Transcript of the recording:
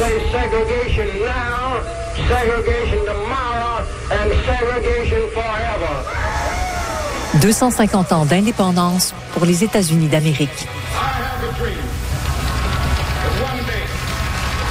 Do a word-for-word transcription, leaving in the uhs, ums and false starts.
say segregation now, segregation tomorrow, and segregation forever. deux cent cinquante ans d'indépendance pour les États-Unis d'Amérique. I have a dream.